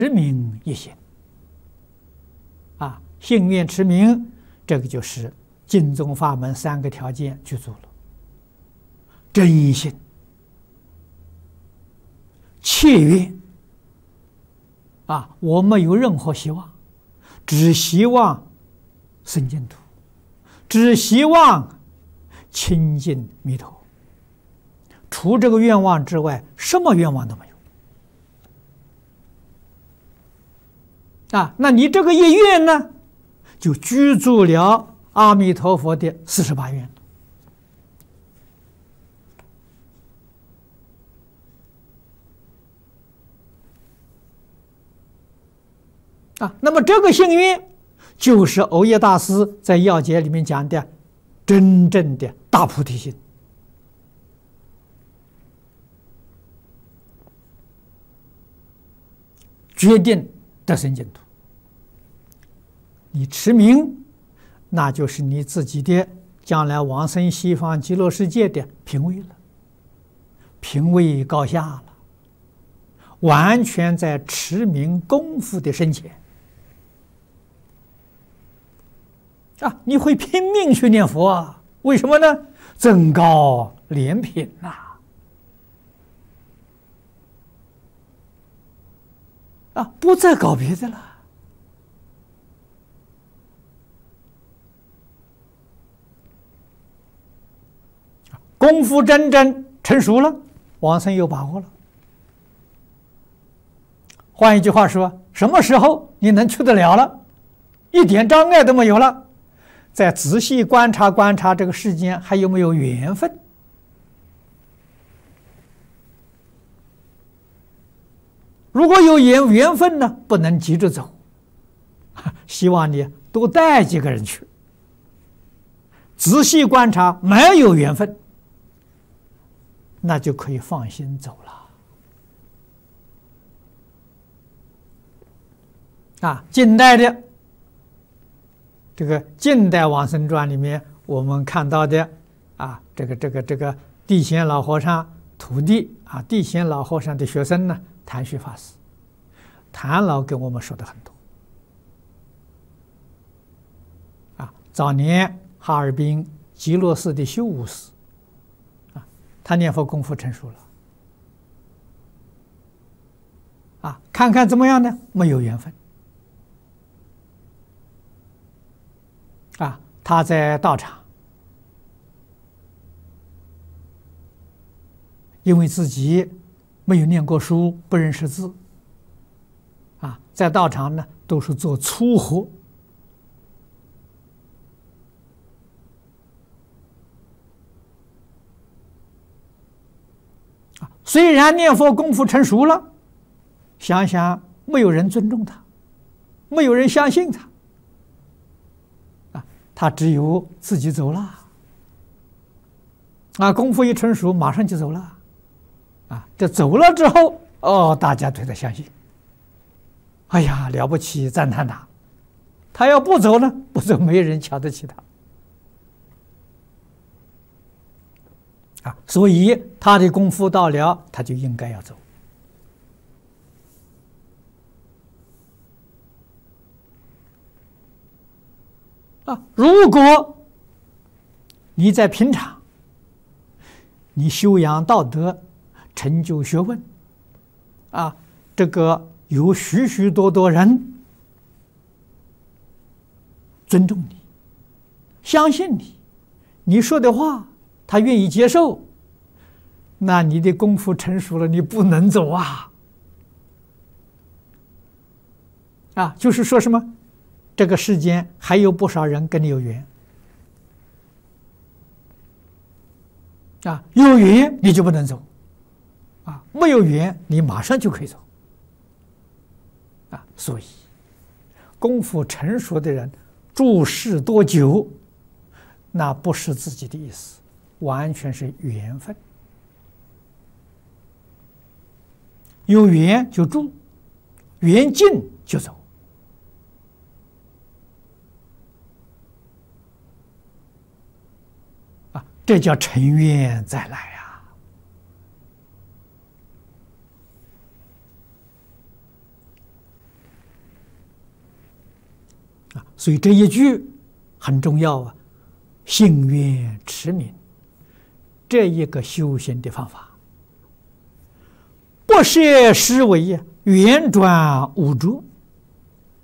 持名一心啊，信愿持名，这个就是净宗法门3个条件具足了：真心、切愿啊，我没有任何希望，只希望生净土，只希望亲近弥陀。除这个愿望之外，什么愿望都没有。啊，那你这个一愿呢，就具足了阿弥陀佛的48愿。啊，那么这个信愿，就是藕益大师在要解里面讲的真正的大菩提心。决定得生净土。你持名，那就是你自己的将来往生西方极乐世界的品位了，品位高下了，完全在持名功夫的深浅啊！你会拼命去念佛啊？为什么呢？增高莲品呐！啊，不再搞别的了。功夫真正成熟了，往生有把握了。换一句话说，什么时候你能去得了了，一点障碍都没有了，再仔细观察观察这个世间还有没有缘分。如果有缘分呢，不能急着走，希望你多带几个人去，仔细观察，没有缘分，那就可以放心走了。啊，近代的这个近代往生传里面，我们看到的啊，这个地仙老和尚徒弟啊，地仙老和尚的学生呢，谭旭法师，谭老跟我们说的很多。啊，早年哈尔滨极乐寺的修武师，啊，他念佛功夫成熟了。啊，看看怎么样呢？没有缘分。啊，他在道场，因为自己没有念过书，不认识字，啊，在道场呢都是做粗活，啊，虽然念佛功夫成熟了，想想没有人尊重他，没有人相信他。他只有自己走了，啊，功夫一成熟，马上就走了，啊，这走了之后，哦，大家对他相信，哎呀，了不起，赞叹他。他要不走呢，不走，没人瞧得起他，啊，所以他的功夫到了，他就应该要走。啊，如果你在平常，你修养道德，成就学问，啊，这个有许许多多人尊重你，相信你，你说的话他愿意接受，那你的功夫成熟了，你不能走啊！啊，就是说什么？这个世间还有不少人跟你有缘，啊，有缘你就不能走，啊，没有缘你马上就可以走，啊，所以功夫成熟的人住世多久，那不是自己的意思，完全是缘分，有缘就住，缘尽就走。这叫成愿再来啊！ 所以这一句很重要啊，信愿持名这一个修行的方法，不设思维圆转无着，